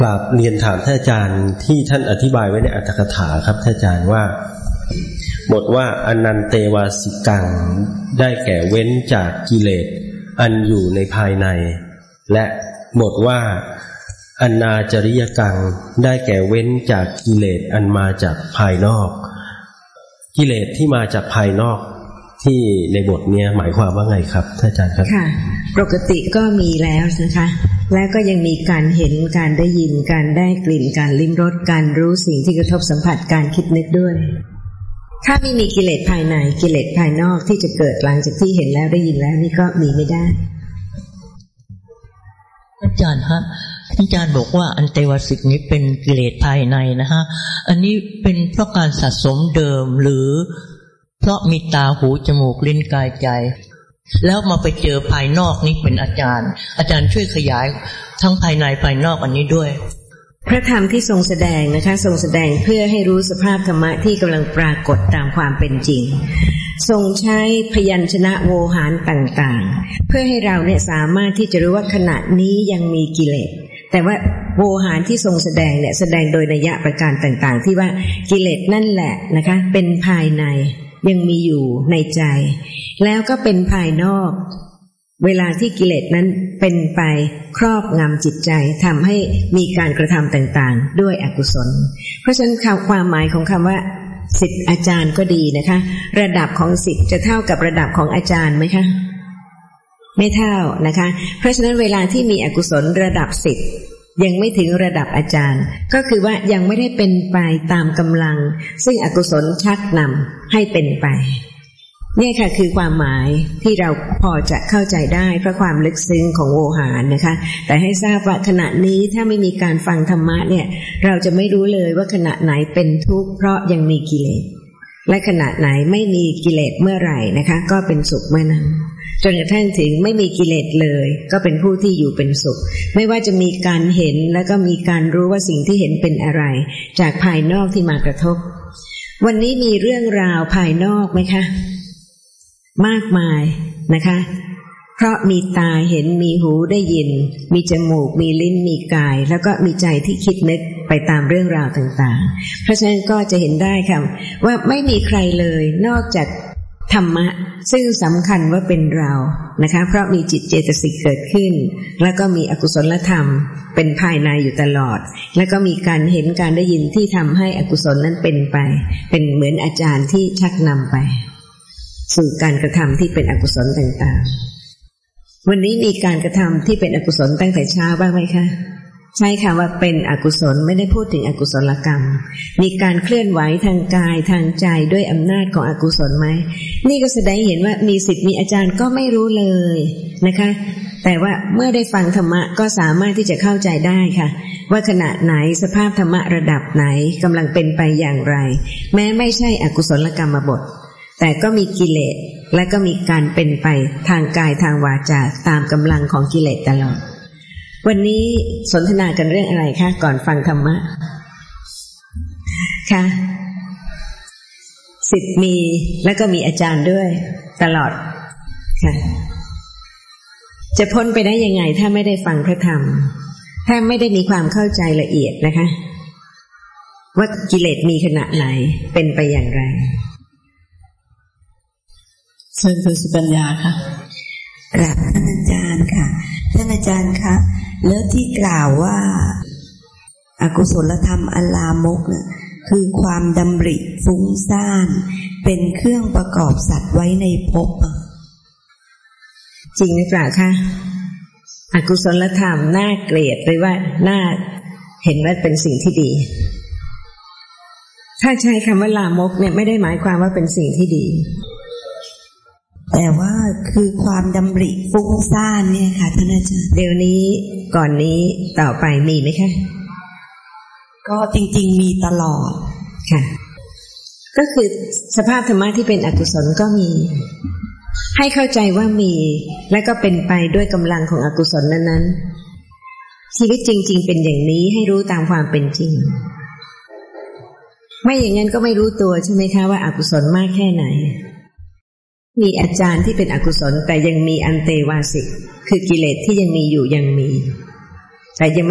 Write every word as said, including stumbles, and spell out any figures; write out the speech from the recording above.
กราบเรียนถามท่านอาจารย์ที่ท่านอธิบายไว้ในอรรถกถาครับท่านอาจารย์ว่าบทว่าอนันเตวาสิกังได้แก่เว้นจากกิเลสอันอยู่ในภายในและบทว่าอนาจริยกังได้แก่เว้นจากกิเลสอันมาจากภายนอกกิเลสที่มาจากภายนอกที่ในบทนี้หมายความว่าไงครับท่านอาจารย์ครับค่ะปกติก็มีแล้วนะคะและก็ยังมีการเห็นการได้ยินการได้กลิ่นการลิ้มรสการรู้สิ่งที่กระทบสัมผัสการคิดนึกด้วยถ้าไม่มีกิเลสภายในกิเลสภายนอกที่จะเกิดหลังจากที่เห็นแล้วได้ยินแล้วนี่ก็มีไม่ได้อาจารย์ฮะอาจารย์บอกว่าอันเตวสิกนี้เป็นกิเลสภายในนะฮะอันนี้เป็นเพราะการสะสมเดิมหรือเพราะมีตาหูจมูกลิ้นกายใจแล้วมาไปเจอภายนอกนี้เป็นอาจารย์อาจารย์ช่วยขยายทั้งภายในภายนอกอันนี้ด้วยพระธรรมที่ทรงแสดงนะคะทรงแสดงเพื่อให้รู้สภาพธรรมะที่กำลังปรากฏตามความเป็นจริงทรงใช้พยัญชนะโวหารต่างๆเพื่อให้เราเนี่ยสามารถที่จะรู้ว่าขณะนี้ยังมีกิเลสแต่ว่าโวหารที่ทรงแสดงเนี่ยแสดงโดยนัยยะประการต่างๆที่ว่ากิเลสนั่นแหละนะคะเป็นภายในยังมีอยู่ในใจแล้วก็เป็นภายนอกเวลาที่กิเลสนั้นเป็นไปครอบงำจิตใจทำให้มีการกระทำต่างๆด้วยอกุศลเพราะฉะนั้นความหมายของคำว่าศิษย์อาจารย์ก็ดีนะคะระดับของศิษย์จะเท่ากับระดับของอาจารย์ไหมคะไม่เท่านะคะเพราะฉะนั้นเวลาที่มีอกุศลระดับศิษย์ยังไม่ถึงระดับอาจารย์ก็คือว่ายังไม่ได้เป็นไปตามกำลังซึ่งอกุศลชักนำให้เป็นไปเนี่ยค่ะคือความหมายที่เราพอจะเข้าใจได้เพราะความลึกซึ้งของโวหารนะคะแต่ให้ทราบว่าขณะนี้ถ้าไม่มีการฟังธรรมะเนี่ยเราจะไม่รู้เลยว่าขณะไหนเป็นทุกข์เพราะยังมีกิเลสและขณะไหนไม่มีกิเลสเมื่อไหร่นะคะก็เป็นสุขเมื่อนั้นจนกระทั่งถึงไม่มีกิเลสเลยก็เป็นผู้ที่อยู่เป็นสุขไม่ว่าจะมีการเห็นแล้วก็มีการรู้ว่าสิ่งที่เห็นเป็นอะไรจากภายนอกที่มากระทบวันนี้มีเรื่องราวภายนอกไหมคะมากมายนะคะเพราะมีตาเห็นมีหูได้ยินมีจมูกมีลิ้นมีกายแล้วก็มีใจที่คิดนึกไปตามเรื่องราวต่างๆเพราะฉะนั้นก็จะเห็นได้ค่ะว่าไม่มีใครเลยนอกจากธรรมะซึ่งสำคัญว่าเป็นเรานะคะเพราะมีจิตเจตสิกเกิดขึ้นแล้วก็มีอกุศลธรรมเป็นภายในอยู่ตลอดแล้วก็มีการเห็นการได้ยินที่ทำให้อกุศลนั้นเป็นไปเป็นเหมือนอาจารย์ที่ชักนำไปสู่การกระทำที่เป็นอกุศลต่างๆวันนี้มีการกระทำที่เป็นอกุศลตั้งแต่เช้าบ้างไหมคะใช่ค่ะว่าเป็นอกุศลไม่ได้พูดถึงอกุศลกรรมมีการเคลื่อนไหวทางกายทางใจด้วยอำนาจของอกุศลไหมนี่ก็แสดงเห็นว่ามีศิษย์มีอาจารย์ก็ไม่รู้เลยนะคะแต่ว่าเมื่อได้ฟังธรรมะก็สามารถที่จะเข้าใจได้ค่ะว่าขณะไหนสภาพธรรมะระดับไหนกำลังเป็นไปอย่างไรแม้ไม่ใช่อกุศลกรรมบทแต่ก็มีกิเลสและก็มีการเป็นไปทางกายทางวาจาตามกำลังของกิเลสตลอดวันนี้สนทนากันเรื่องอะไรคะก่อนฟังธรรมะค่ะศิษย์มีแล้วก็มีอาจารย์ด้วยตลอดค่ะจะพ้นไปได้ยังไงถ้าไม่ได้ฟังพระธรรมถ้าไม่ได้มีความเข้าใจละเอียดนะคะว่ากิเลสมีขณะไหนเป็นไปอย่างไรเชิญคุณสุปัญญาค่ะกราบท่านอาจารย์ค่ะท่านอาจารย์คะแล้วที่กล่าวว่าอกุศลธรรมอันลามกเนี่ยคือความดำริฟุ้งซ่านเป็นเครื่องประกอบสัตว์ไว้ในภพจริงหรือเปล่าคะอกุศลธรรมน่าเกลียดหรือว่าน่าเห็นว่าเป็นสิ่งที่ดีถ้าใช้คำว่าลามกเนี่ยไม่ได้หมายความว่าเป็นสิ่งที่ดีแต่ว่าคือความดำริฟุ้งซ่านเนี่ยค่ะท่านอาจารย์เดี๋ยวนี้ก่อนนี้ต่อไปมีไหมคะก็จริงๆมีตลอดค่ะก็คือสภาพธรรมะที่เป็นอกุศลก็มีให้เข้าใจว่ามีและก็เป็นไปด้วยกำลังของอกุศลนั้นๆชีวิตจริงๆเป็นอย่างนี้ให้รู้ตามความเป็นจริงไม่อย่างนั้นก็ไม่รู้ตัวใช่ไหมคะว่าอกุศลมากแค่ไหนมีอาจารย์ที่เป็นอกุศลแต่ยังมีอันเตวาสิกคือกิเลสที่ยังมีอยู่ยังมีแต่ยังไม่